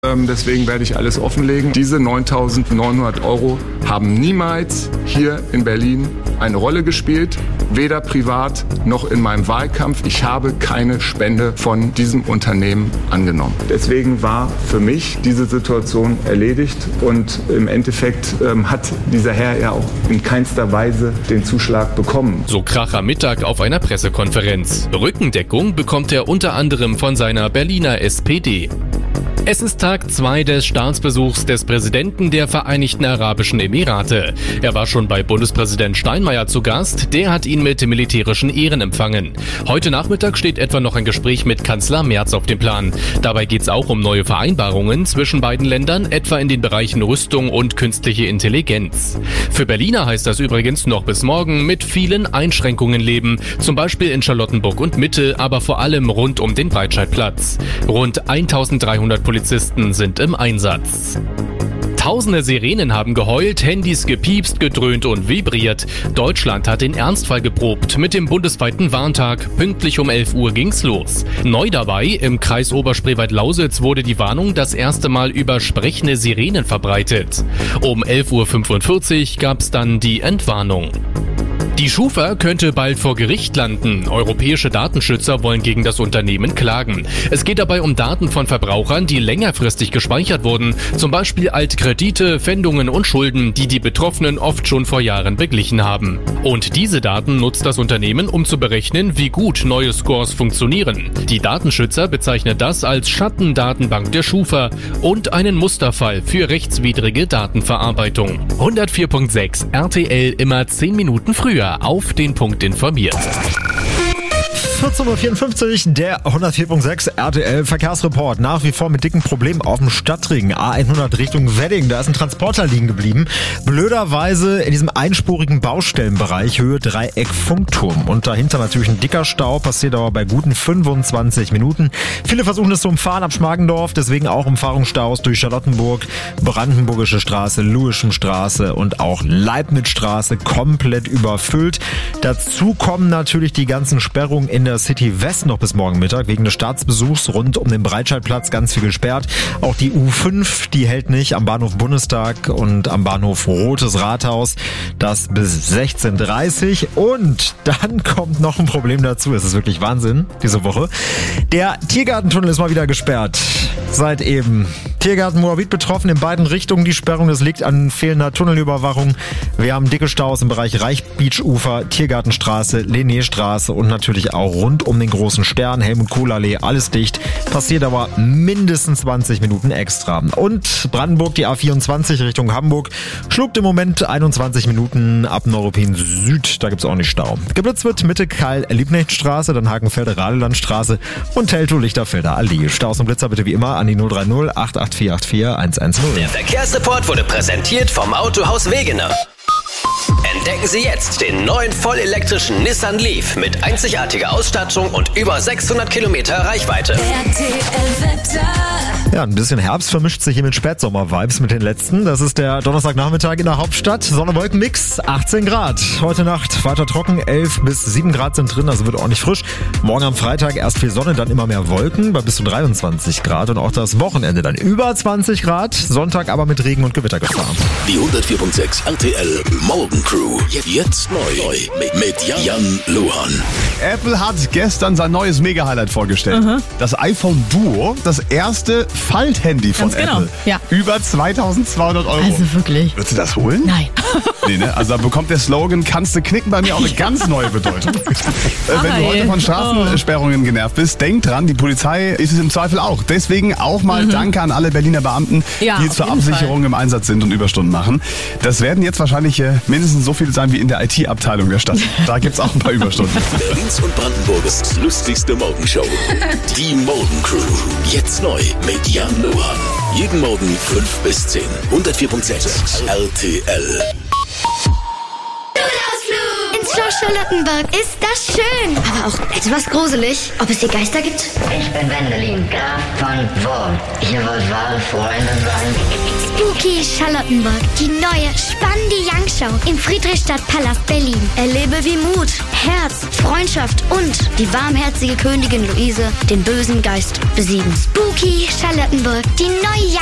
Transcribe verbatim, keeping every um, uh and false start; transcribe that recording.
Deswegen werde ich alles offenlegen. Diese neuntausendneunhundert Euro haben niemals hier in Berlin eine Rolle gespielt, weder privat noch in meinem Wahlkampf. Ich habe keine Spende von diesem Unternehmen angenommen. Deswegen war für mich diese Situation erledigt und im Endeffekt ähm, hat dieser Herr ja auch in keinster Weise den Zuschlag bekommen. So Kracher Mittag auf einer Pressekonferenz. Rückendeckung bekommt er unter anderem von seiner Berliner S P D. Es ist Tag zwei des Staatsbesuchs des Präsidenten der Vereinigten Arabischen Emirate. Er war schon bei Bundespräsident Steinmeier zu Gast, der hat ihn mit militärischen Ehren empfangen. Heute Nachmittag steht etwa noch ein Gespräch mit Kanzler Merz auf dem Plan. Dabei geht es auch um neue Vereinbarungen zwischen beiden Ländern, etwa in den Bereichen Rüstung und künstliche Intelligenz. Für Berliner heißt das übrigens noch bis morgen mit vielen Einschränkungen leben, zum Beispiel in Charlottenburg und Mitte, aber vor allem rund um den Breitscheidplatz. Rund eintausenddreihundert Polizisten sind im Einsatz. Tausende Sirenen haben geheult, Handys gepiepst, gedröhnt und vibriert. Deutschland hat den Ernstfall geprobt. Mit dem bundesweiten Warntag. Pünktlich um elf Uhr ging's los. Neu dabei, im Kreis Oberspreewald-Lausitz wurde die Warnung das erste Mal über sprechende Sirenen verbreitet. Um elf Uhr fünfundvierzig gab's dann die Entwarnung. Die Schufa könnte bald vor Gericht landen. Europäische Datenschützer wollen gegen das Unternehmen klagen. Es geht dabei um Daten von Verbrauchern, die längerfristig gespeichert wurden. Zum Beispiel Altkredite, Pfändungen und Schulden, die die Betroffenen oft schon vor Jahren beglichen haben. Und diese Daten nutzt das Unternehmen, um zu berechnen, wie gut neue Scores funktionieren. Die Datenschützer bezeichnen das als Schattendatenbank der Schufa und einen Musterfall für rechtswidrige Datenverarbeitung. hundertvier Punkt sechs R T L immer zehn Minuten früher auf den Punkt informiert. vierzehn Uhr vierundfünfzig, der hundertvier Punkt sechs R T L Verkehrsreport. Nach wie vor mit dicken Problemen auf dem Stadtring. A hundert Richtung Wedding, da ist ein Transporter liegen geblieben. Blöderweise in diesem einspurigen Baustellenbereich, Höhe Dreieck Funkturm. Und dahinter natürlich ein dicker Stau, passiert aber bei guten fünfundzwanzig Minuten. Viele versuchen es zu umfahren ab Schmargendorf, deswegen auch Umfahrungsstaus durch Charlottenburg, Brandenburgische Straße, Lewischenstraße und auch Leibnizstraße komplett überfüllt. Dazu kommen natürlich die ganzen Sperrungen in der City West noch bis morgen Mittag. Wegen des Staatsbesuchs rund um den Breitscheidplatz ganz viel gesperrt. Auch die U fünf, die hält nicht am Bahnhof Bundestag und am Bahnhof Rotes Rathaus. Das bis sechzehn Uhr dreißig. Und dann kommt noch ein Problem dazu. Es ist wirklich Wahnsinn diese Woche. Der Tiergartentunnel ist mal wieder gesperrt. Seit eben. Tiergarten Moabit betroffen in beiden Richtungen. Die Sperrung, das liegt an fehlender Tunnelüberwachung. Wir haben dicke Staus im Bereich Reichbeachufer, Tiergartenstraße, Linnéstraße und natürlich auch rund um den großen Stern, Helmut-Kohl-Allee, alles dicht. Passiert aber mindestens zwanzig Minuten extra. Und Brandenburg, die A vierundzwanzig Richtung Hamburg, schluckt im Moment einundzwanzig Minuten ab Neuruppin Süd. Da gibt's auch nicht Stau. Geblitzt wird Mitte Karl-Liebknecht-Straße, dann Hagenfelde-Radelandstraße und Teltow-Lichterfelder Allee. Staus und Blitzer bitte wie immer an die null drei null acht acht vier acht vier eins eins null. Der Verkehrsreport wurde präsentiert vom Autohaus Wegener. Entdecken Sie jetzt den neuen vollelektrischen Nissan Leaf mit einzigartiger Ausstattung und über sechshundert Kilometer Reichweite. R T L-Wetter. Ja, ein bisschen Herbst vermischt sich hier mit Spätsommer-Vibes mit den letzten. Das ist der Donnerstagnachmittag in der Hauptstadt. Sonne-Wolken-Mix, achtzehn Grad. Heute Nacht weiter trocken, elf bis sieben Grad sind drin, also wird ordentlich frisch. Morgen am Freitag erst viel Sonne, dann immer mehr Wolken bei bis zu dreiundzwanzig Grad. Und auch das Wochenende dann über zwanzig Grad. Sonntag aber mit Regen und Gewittergefahr. Die hundertvier Punkt sechs R T L Morgencrew. Jetzt neu mit Jan Luhan. Apple hat gestern sein neues Mega-Highlight vorgestellt. Mhm. Das iPhone Duo, das erste Falthandy von Ganz genau, Apple. ja. Über zweitausendzweihundert Euro. Also wirklich. Würdest du das holen? Nein. Nee, ne? Also da bekommt der Slogan "Kannst du knicken" bei mir auch eine ganz neue Bedeutung. äh, wenn du heute von Straßensperrungen genervt bist, denk dran, die Polizei ist es im Zweifel auch. Deswegen auch mal mhm. Danke an alle Berliner Beamten, ja, die zur Absicherung Fall. im Einsatz sind und Überstunden machen. Das werden jetzt wahrscheinlich äh, mindestens so viele sein wie in der I T-Abteilung der Stadt. Da gibt's auch ein paar Überstunden. Berlins und Brandenburgs lustigste Morgenshow. Die Morgencrew. Jetzt neu mit Jan Luhan. Jeden Morgen fünf bis zehn. hundertvier Punkt sechs R T L. Ins Charlottenburg, ist das schön. Aber auch etwas gruselig. Ob es hier Geister gibt? Ich bin Wendelin, Graf von Wurm. Ihr wollt wahre Freunde sein? Spooky Charlottenburg, die neue, spannende Young-Show im Friedrichstadtpalast Berlin. Erlebe, wie Mut, Herz, Freundschaft und die warmherzige Königin Luise den bösen Geist besiegen. Spooky Charlottenburg, die neue